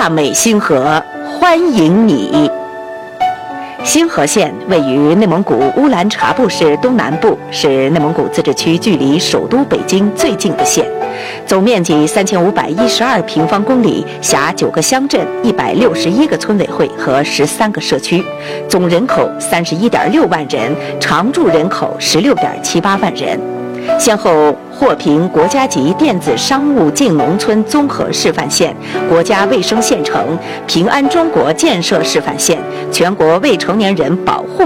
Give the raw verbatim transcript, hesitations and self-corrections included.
大美星河，欢迎你。星河县位于内蒙古乌兰察布市东南部，是内蒙古自治区距离首都北京最近的县，总面积三千五百一十二平方公里，辖九个乡镇、一百六十一个村委会和十三个社区，总人口三十一点六万人，常住人口十六点七八万人。先后获评国家级电子商务进农村综合示范县、国家卫生县城、平安中国建设示范县、全国未成年人保护